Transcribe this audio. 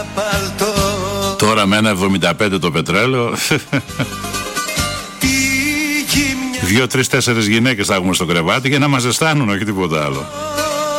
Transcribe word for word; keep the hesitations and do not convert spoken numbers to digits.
Τώρα με ένα εβδομήντα πέντε το πετρέλαιο. Δύο, τρεις, τέσσερις γυναίκες θα έχουμε στο κρεβάτι για να μας ζεστάνουν, όχι τίποτα άλλο.